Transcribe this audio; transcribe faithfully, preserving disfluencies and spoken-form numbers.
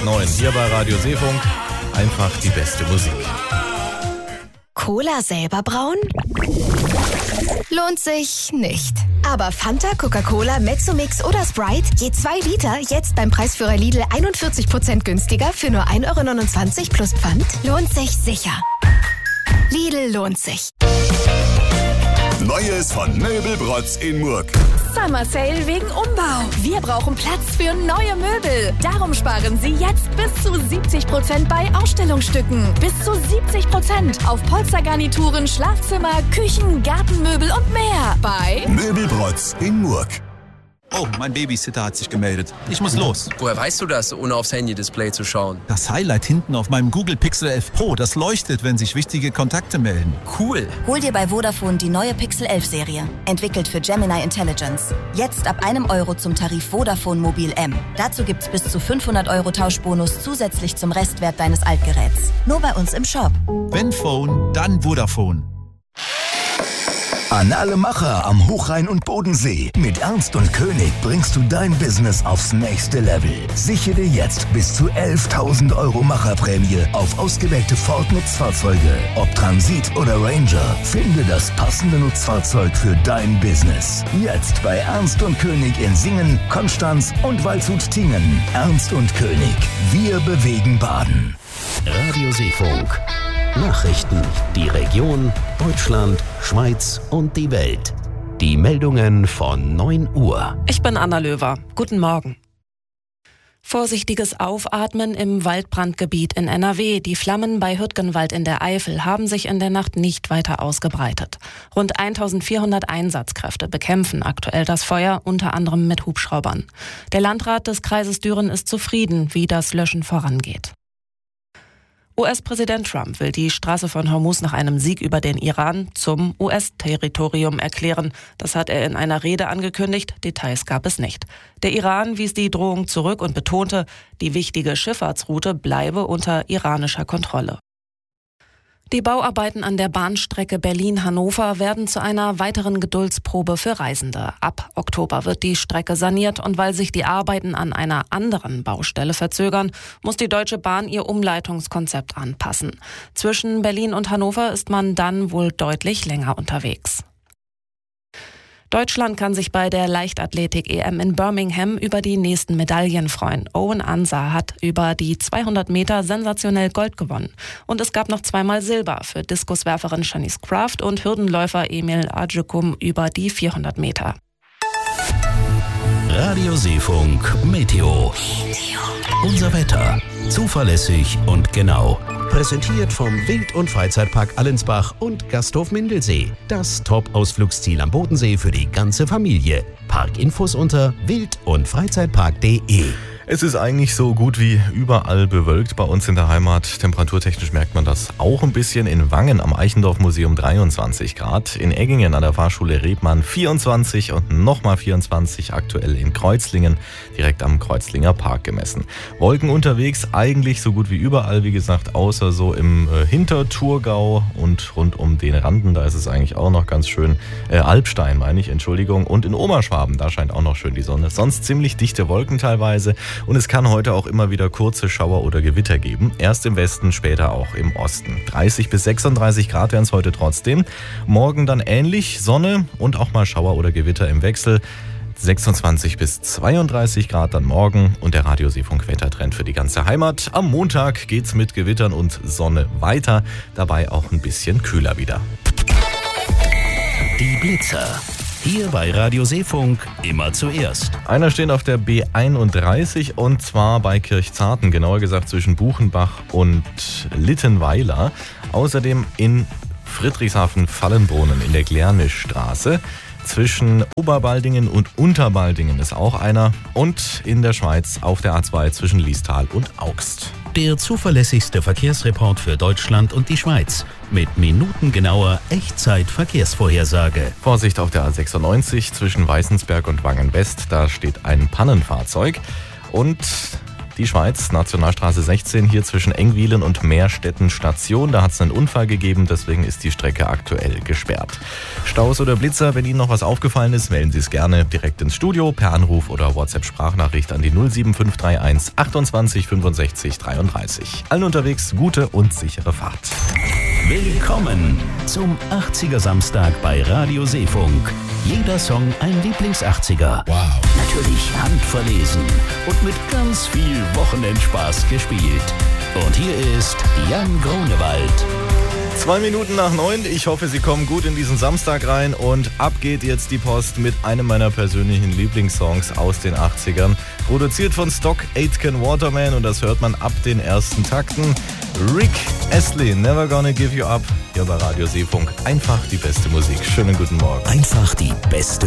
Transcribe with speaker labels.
Speaker 1: halb neun. Hier bei Radio Seefunk. Einfach die beste Musik.
Speaker 2: Cola selber brauen? Lohnt sich nicht. Aber Fanta, Coca-Cola, Mezzomix oder Sprite, je zwei Liter, jetzt beim Preisführer Lidl einundvierzig Prozent günstiger für nur ein Euro neunundzwanzig plus Pfand, lohnt sich sicher. Lidl lohnt sich.
Speaker 3: Neues von Möbelbrotz in Murg.
Speaker 4: Summer Sale wegen Umbau. Wir brauchen Platz für neue Möbel. Darum sparen Sie jetzt bis zu siebzig Prozent bei Ausstellungsstücken. Bis zu siebzig Prozent auf Polstergarnituren, Schlafzimmer, Küchen, Gartenmöbel und mehr. Bei
Speaker 3: Möbelbrotz in Murg.
Speaker 5: Oh, mein Babysitter hat sich gemeldet. Ich muss los.
Speaker 6: Woher weißt du das, ohne aufs Handy-Display zu schauen?
Speaker 5: Das Highlight hinten auf meinem Google Pixel elf Pro, das leuchtet, wenn sich wichtige Kontakte melden.
Speaker 6: Cool.
Speaker 7: Hol dir bei Vodafone die neue Pixel elf Serie. Entwickelt für Gemini Intelligence. Jetzt ab einem Euro zum Tarif Vodafone Mobil M. Dazu gibt's bis zu fünfhundert Euro Tauschbonus zusätzlich zum Restwert deines Altgeräts. Nur bei uns im Shop.
Speaker 5: Wenn Phone, dann Vodafone.
Speaker 3: An alle Macher am Hochrhein und Bodensee. Mit Ernst und König bringst du dein Business aufs nächste Level. Sichere dir jetzt bis zu elftausend Euro Macherprämie auf ausgewählte Ford-Nutzfahrzeuge. Ob Transit oder Ranger, finde das passende Nutzfahrzeug für dein Business. Jetzt bei Ernst und König in Singen, Konstanz und Waldshut-Tiengen. Ernst und König. Wir bewegen Baden.
Speaker 8: Radio Seefunk. Nachrichten, die Region, Deutschland, Schweiz und die Welt. Die Meldungen von neun Uhr.
Speaker 9: Ich bin Anna Löwer. Guten Morgen. Vorsichtiges Aufatmen im Waldbrandgebiet in N R W. Die Flammen bei Hürtgenwald in der Eifel haben sich in der Nacht nicht weiter ausgebreitet. Rund eintausendvierhundert Einsatzkräfte bekämpfen aktuell das Feuer, unter anderem mit Hubschraubern. Der Landrat des Kreises Düren ist zufrieden, wie das Löschen vorangeht. U S-Präsident Trump will die Straße von Hormuz nach einem Sieg über den Iran zum U S-Territorium erklären. Das hat er in einer Rede angekündigt, Details gab es nicht. Der Iran wies die Drohung zurück und betonte, die wichtige Schifffahrtsroute bleibe unter iranischer Kontrolle. Die Bauarbeiten an der Bahnstrecke Berlin-Hannover werden zu einer weiteren Geduldsprobe für Reisende. Ab Oktober wird die Strecke saniert und weil sich die Arbeiten an einer anderen Baustelle verzögern, muss die Deutsche Bahn ihr Umleitungskonzept anpassen. Zwischen Berlin und Hannover ist man dann wohl deutlich länger unterwegs. Deutschland kann sich bei der Leichtathletik-E M in Birmingham über die nächsten Medaillen freuen. Owen Ansah hat über die zweihundert Meter sensationell Gold gewonnen. Und es gab noch zweimal Silber für Diskuswerferin Shanice Kraft und Hürdenläufer Emil Ajukum über die vierhundert Meter.
Speaker 8: Radio Seefunk Meteo. Unser Wetter. Zuverlässig und genau. Präsentiert vom Wild- und Freizeitpark Allensbach und Gasthof Mindelsee. Das Top-Ausflugsziel am Bodensee für die ganze Familie. Parkinfos unter wild und freizeitpark punkt de.
Speaker 1: Es ist eigentlich so gut wie überall bewölkt bei uns in der Heimat. Temperaturtechnisch merkt man das auch ein bisschen. In Wangen am Eichendorff-Museum dreiundzwanzig Grad. In Eggingen an der Fahrschule Rebmann vierundzwanzig und nochmal vierundzwanzig. Aktuell in Kreuzlingen, direkt am Kreuzlinger Park gemessen. Wolken unterwegs eigentlich so gut wie überall, wie gesagt, außer so im äh, Hinterthurgau und rund um den Randen. Da ist es eigentlich auch noch ganz schön. Äh, Alpstein meine ich, Entschuldigung. Und in Oberschwaben, da scheint auch noch schön die Sonne. Sonst ziemlich dichte Wolken teilweise. Und es kann heute auch immer wieder kurze Schauer oder Gewitter geben. Erst im Westen, später auch im Osten. dreißig bis sechsunddreißig Grad wären es heute trotzdem. Morgen dann ähnlich, Sonne und auch mal Schauer oder Gewitter im Wechsel. sechsundzwanzig bis zweiunddreißig Grad dann morgen und der Radio-Seefunk-Wettertrend für die ganze Heimat. Am Montag geht's mit Gewittern und Sonne weiter, dabei auch ein bisschen kühler wieder.
Speaker 8: Die Blitzer. Hier bei Radio Seefunk immer zuerst.
Speaker 1: Einer steht auf der B einunddreißig und zwar bei Kirchzarten, genauer gesagt zwischen Buchenbach und Littenweiler. Außerdem in Friedrichshafen-Fallenbrunnen in der Glärnischstraße. Zwischen Oberbaldingen und Unterbaldingen ist auch einer. Und in der Schweiz auf der A zwei zwischen Liestal und Augst.
Speaker 8: Der zuverlässigste Verkehrsreport für Deutschland und die Schweiz. Mit minutengenauer Echtzeit-Verkehrsvorhersage.
Speaker 1: Vorsicht auf der A sechsundneunzig zwischen Weißensberg und Wangen-West. Da steht ein Pannenfahrzeug. Und Die Schweiz, Nationalstraße sechzehn, hier zwischen Engwilen und Meerstetten Station. Da hat es einen Unfall gegeben, deswegen ist die Strecke aktuell gesperrt. Staus oder Blitzer, wenn Ihnen noch was aufgefallen ist, melden Sie es gerne direkt ins Studio per Anruf oder WhatsApp-Sprachnachricht an die null sieben fünf drei eins achtundzwanzig fünfundsechzig dreiunddreißig. Allen unterwegs gute und sichere Fahrt.
Speaker 8: Willkommen zum achtziger Samstag bei Radio Seefunk. Jeder Song ein Lieblings-achtziger. Wow. Natürlich handverlesen und mit ganz viel Wochenendspaß gespielt. Und hier ist Jan Grunewald.
Speaker 1: Zwei Minuten nach neun. Ich hoffe, Sie kommen gut in diesen Samstag rein und ab geht jetzt die Post mit einem meiner persönlichen Lieblingssongs aus den achtzigern. Produziert von Stock Aitken Waterman und das hört man ab den ersten Takten. Rick Astley, Never Gonna Give You Up. Hier bei Radio Seefunk. Einfach die beste Musik. Schönen guten Morgen.
Speaker 8: Einfach die beste